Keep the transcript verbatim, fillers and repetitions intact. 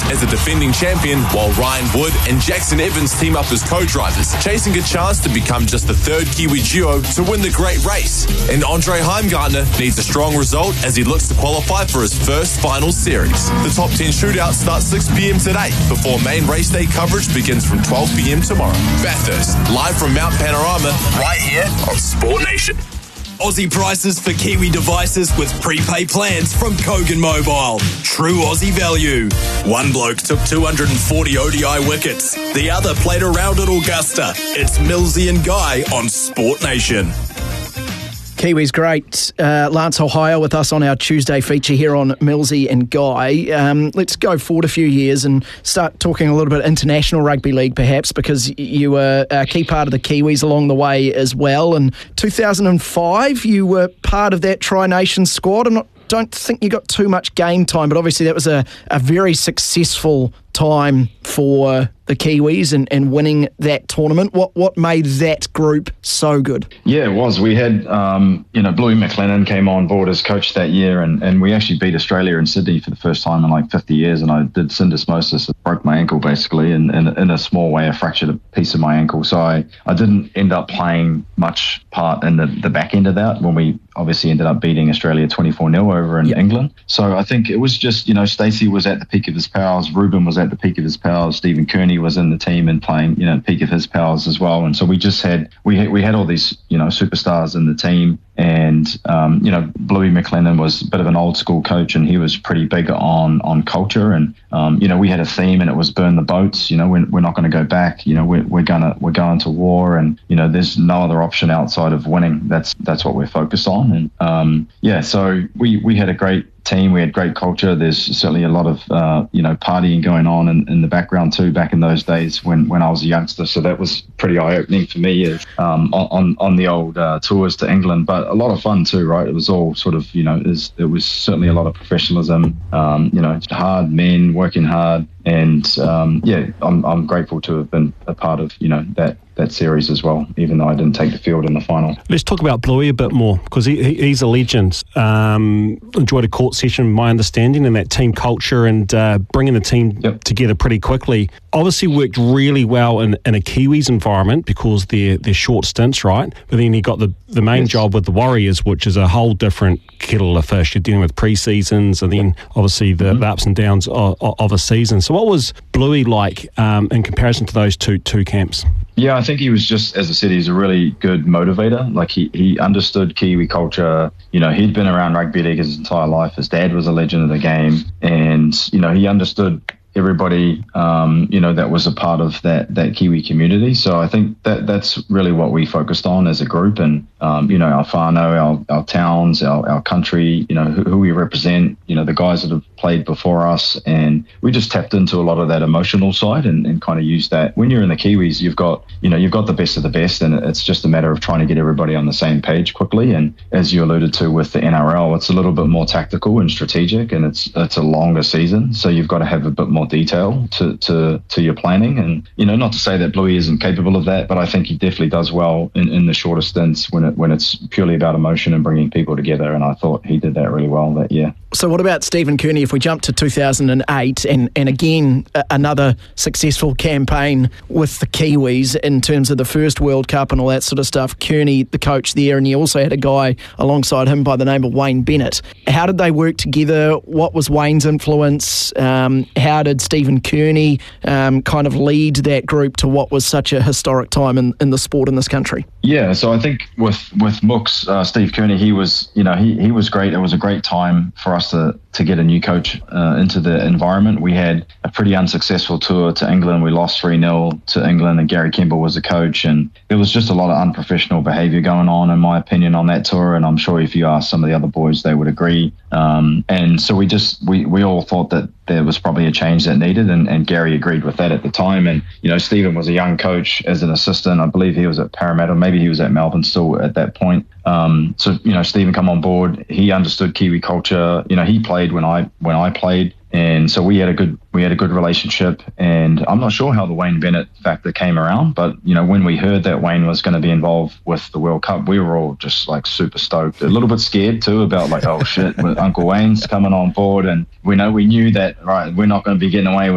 as a defending champion, while Ryan Wood and Jackson Evans team up as co-drivers, chasing a chance to become just the third Kiwi duo to win the great race. And Andre Heimgartner needs a strong result as he looks to qualify for his first final series. The top ten shootout starts six p.m. today, before main race day coverage begins from twelve p.m. tomorrow. Bathurst, live from Mount Panorama, right here on Sport Nation. Aussie prices for Kiwi devices with prepay plans from Kogan Mobile. True Aussie value. One bloke took two hundred forty O D I wickets. The other played around at Augusta. It's Millsy and Guy on Sport Nation. Kiwis great. Uh, Lance Ohio with us on our Tuesday feature here on Millsy and Guy. Um, let's go forward a few years and start talking a little bit international rugby league perhaps, because you were a key part of the Kiwis along the way as well. In two thousand five, you were part of that Tri-Nation squad. I'm not don't think you got too much game time, but obviously that was a, a very successful time for the Kiwis and, and winning that tournament. What what made that group so good? Yeah, it was. We had, um, you know, Bluey McLennan came on board as coach that year, and, and we actually beat Australia in Sydney for the first time in like fifty years, and I did syndesmosis. It broke my ankle basically, and, and in a small way I fractured a piece of my ankle. So I, I didn't end up playing much part in the, the back end of that when we obviously ended up beating Australia twenty-four nil over in yep. England. So I think it was just, you know, Stacey was at the peak of his powers, Ruben was at the peak of his powers, Stephen Kearney was in the team and playing, you know, peak of his powers as well. And so we just had, we had, we had all these, you know, superstars in the team. And, um, you know, Bluey McLennan was a bit of an old school coach, and he was pretty big on on culture. And, um, you know, we had a theme, and it was burn the boats. You know, we're, we're not going to go back. You know, we're, we're going to we're going to war. And, you know, there's no other option outside of winning. That's that's what we're focused on. And, um, yeah, so we, we had a great team. We had great culture. There's certainly a lot of, uh, you know, partying going on in, in the background too back in those days when, when I was a youngster. So that was pretty eye-opening for me um, on, on the old uh, tours to England. But a lot of fun too, right? It was all sort of, you know, it was, it was certainly a lot of professionalism, um, you know, hard men working hard. And, um, yeah, I'm I'm grateful to have been a part of, you know, that that series as well, even though I didn't take the field in the final. Let's talk about Bluey a bit more, because he, he, he's a legend. Um, enjoyed a court session, my understanding, and that team culture and uh, bringing the team yep. together pretty quickly. Obviously worked really well in, in a Kiwis environment because they're, they're short stints, right? But then he got the, the main yes. job with the Warriors, which is a whole different kettle of fish. You're dealing with pre-seasons and then obviously the, mm-hmm. the ups and downs of, of a season. So what was Bluey like um, in comparison to those two two camps? Yeah, I think he was just, as I said, he's a really good motivator. Like he, he understood Kiwi culture. You know, he'd been around rugby league his entire life. His dad was a legend of the game. And, you know, he understood everybody, um, you know, that was a part of that that Kiwi community. So I think that that's really what we focused on as a group. And, um, you know, our whānau, our, our towns, our, our country, you know, who, who we represent, you know, the guys that have played before us. And we just tapped into a lot of that emotional side and, and kind of used that. When you're in the Kiwis, you've got, you know, you've got the best of the best, and it's just a matter of trying to get everybody on the same page quickly. And as you alluded to with the N R L, it's a little bit more tactical and strategic, and it's it's a longer season. So you've got to have a bit more detail to, to, to your planning. And, you know, not to say that Bluey isn't capable of that, but I think he definitely does well in, in the shorter stints when it, when it's purely about emotion and bringing people together. And I thought he did that really well that year. So what about Stephen Kearney? If we jump to two thousand eight and, and again, a, another successful campaign with the Kiwis in terms of the first World Cup and all that sort of stuff. Kearney, the coach there, and you also had a guy alongside him by the name of Wayne Bennett. How did they work together? What was Wayne's influence? Um, how did Stephen Kearney um, kind of lead that group to what was such a historic time in, in the sport in this country? Yeah, so I think with with Mooks, uh, Steve Kearney, he was, you know, he, he was great. It was a great time for us to to get a new coach uh, into the environment. We had a pretty unsuccessful tour to England. We lost three nil to England, and Gary Kemble was the coach, and there was just a lot of unprofessional behaviour going on, in my opinion, on that tour. And I'm sure if you ask some of the other boys, they would agree. Um, and so we just we we all thought that there was probably a change that needed, and, and Gary agreed with that at the time. And, you know, Stephen was a young coach as an assistant. I believe he was at Parramatta, maybe he was at Melbourne still at that point. Um, so, you know, Stephen come on board. He understood Kiwi culture. You know, he played when I when I played. And so we had a good we had a good relationship, and I'm not sure how the Wayne Bennett factor came around, but, you know, when we heard that Wayne was going to be involved with the World Cup, we were all just like super stoked, a little bit scared too about like, oh shit, Uncle Wayne's coming on board, and we know we knew that, right, we're not going to be getting away with